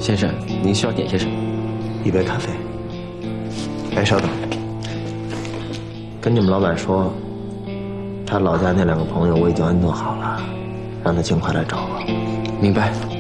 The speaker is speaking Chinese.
先生，您需要点些什么？ 一杯咖啡。哎，稍等，跟你们老板说，他老家那2个朋友我已经安顿好了，让他尽快来找我。 明白。